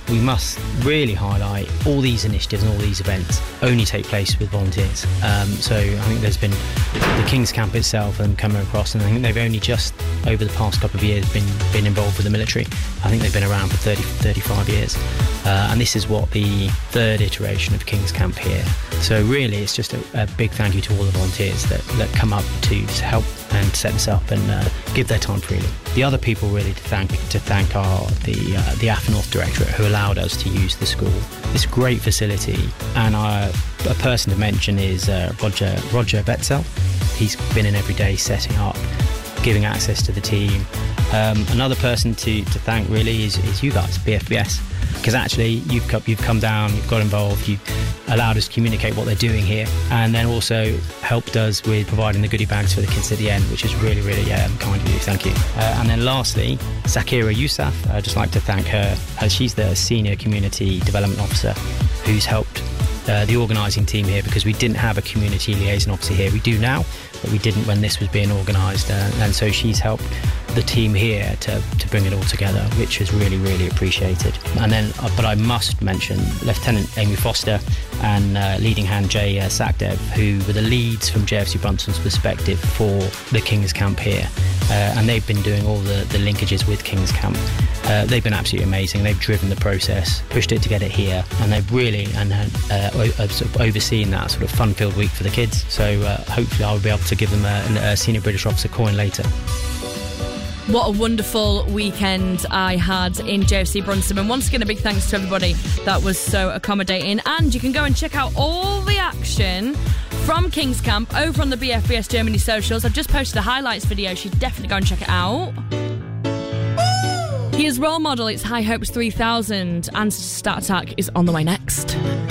we must really highlight all these initiatives and all these events only take place with volunteers. So I think there's been the King's Camp itself and coming across, and I think they've only just over the past couple of years been involved with the military. I think they've been around for 35 years. And this is what the third iteration of King's Camp here. So really it's just a big thank you to all the volunteers that come up to help and set this up and give their time freely. The other people really to thank are the AFNORTH Directorate, who allowed us to use the school. It's a great facility, and a person to mention is Roger Betzel. He's been in every day setting up, giving access to the team. Another person to thank really is you guys, BFBS, because actually you've come down, you've got involved, you've allowed us to communicate what they're doing here, and then also helped us with providing the goodie bags for the kids at the end, which is really, really kind of you. Thank you. And then lastly, Zakira Yousaf. I'd just like to thank her, as she's the Senior Community Development Officer who's helped the organising team here, because we didn't have a community liaison officer here. We do now, but we didn't when this was being organised, and so she's helped the team here to bring it all together, which is really, really appreciated. And then, but I must mention Lieutenant Amy Foster and leading hand Jay Sakdev, who were the leads from JFC Brunson's perspective for the King's Camp here, and they've been doing all the linkages with King's Camp. They've been absolutely amazing. They've driven the process, pushed it to get it here, and they've really sort of overseen that sort of fun-filled week for the kids. So hopefully I'll be able to give them a Senior British Officer coin later. What a wonderful weekend I had in JFC Brunson, and once again a big thanks to everybody that was so accommodating. And you can go and check out all the action from King's Camp over on the BFBS Germany socials. I've just posted a highlights video, you should definitely go and check it out. Here's Role Model, it's High Hopes 3000, and Start Attack is on the way next.